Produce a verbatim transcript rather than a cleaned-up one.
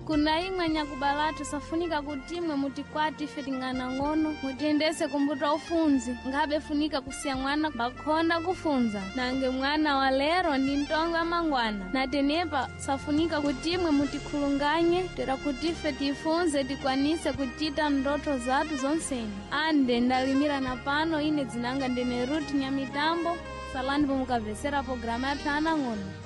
kuna imwe nyakubalatu safunika kuti imwe mutikwati ife tingana ng'ono mutiyendese kumbuto ufunzi ngabe funika kusiya mwana bakhonda kufunza nange mwana wa lero ndi mtongo amangwana natenepa safunika kuti imwe mutikhulunganye tera kuti ife tifunze tikwanise kuchita ndoto zathu zonseni. Ande ndalimira na pano ine dzinanga ndine Ruth Nyamitambo salani pomukavesera programa yathu ana ng'ono.